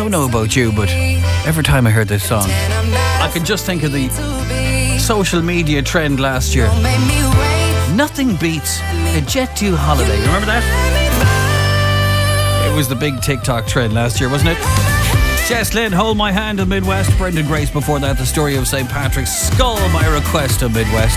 don't know about you, but every time I hear this song, I can just think of the social media trend last year. Nothing beats a Jet2 holiday. You remember that? It was the big TikTok trend last year, wasn't it? Jess Lynn, Hold My Hand of Midwest. Brendan Grace before that, the story of St. Patrick's Skull, My Request of Midwest.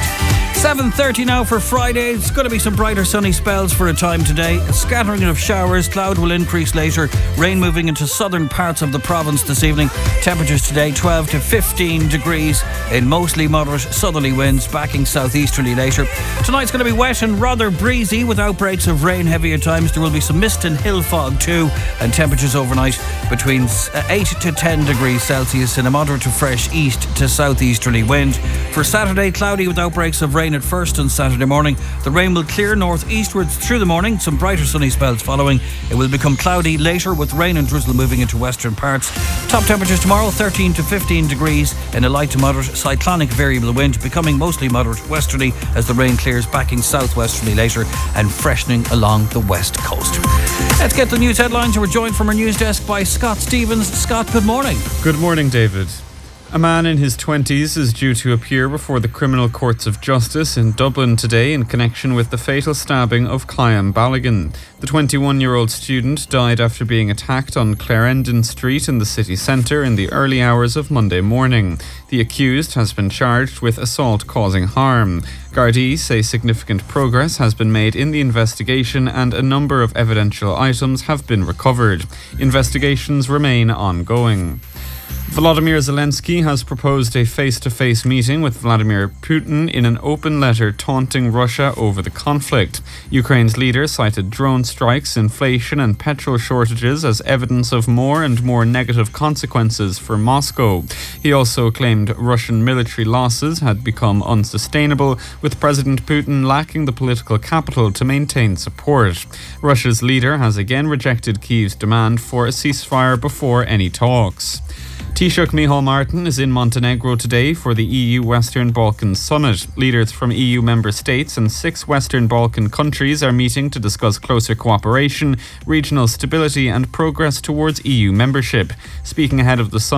7:30 now for Friday. It's going to be some brighter sunny spells for a time today. A scattering of showers. Cloud will increase later. Rain moving into southern parts of the province this evening. Temperatures today 12 to 15 degrees in mostly moderate southerly winds, backing southeasterly later. Tonight's going to be wet and rather breezy with outbreaks of rain heavy at times. There will be some mist and hill fog too, and temperatures overnight between 8 to 10 degrees Celsius in a moderate to fresh east to southeasterly wind. For Saturday, cloudy with outbreaks of rain at first on Saturday morning. The rain will clear northeastwards through the morning, some brighter sunny spells following. It will become cloudy later with rain and drizzle moving into western parts. Top temperatures tomorrow 13 to 15 degrees in a light to moderate cyclonic variable wind, becoming mostly moderate westerly as the rain clears, backing southwesterly later and freshening along the west coast. Let's get the news headlines. We're joined from our news desk by Scott Stevens. Scott, good morning. Good morning, David. A man in his 20s is due to appear before the Criminal Courts of Justice in Dublin today in connection with the fatal stabbing of Kyan Balogun. The 21-year-old student died after being attacked on Clarendon Street in the city centre in the early hours of Monday morning. The accused has been charged with assault causing harm. Gardaí say significant progress has been made in the investigation and a number of evidential items have been recovered. Investigations remain ongoing. Volodymyr Zelensky has proposed a face-to-face meeting with Vladimir Putin in an open letter taunting Russia over the conflict. Ukraine's leader cited drone strikes, inflation and petrol shortages as evidence of more and more negative consequences for Moscow. He also claimed Russian military losses had become unsustainable, with President Putin lacking the political capital to maintain support. Russia's leader has again rejected Kyiv's demand for a ceasefire before any talks. Taoiseach Micheál Martin is in Montenegro today for the EU Western Balkans Summit. Leaders from EU member states and 6 Western Balkan countries are meeting to discuss closer cooperation, regional stability and progress towards EU membership. Speaking ahead of the summit,